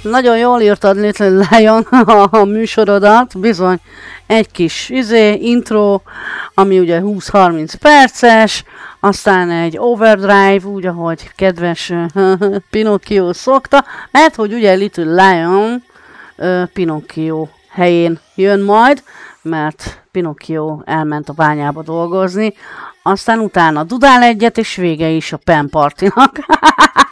Nagyon jól írtad, Little Lion, a műsorodat, bizony. Egy kis intro, ami ugye 20-30 perces, aztán egy overdrive, úgy, ahogy kedves Pinocchio szokta, mert hogy ugye Little Lion Pinocchio helyén jön majd, mert Pinocchio elment a bányába dolgozni, aztán utána dudál egyet, és vége is a Pen Partinak.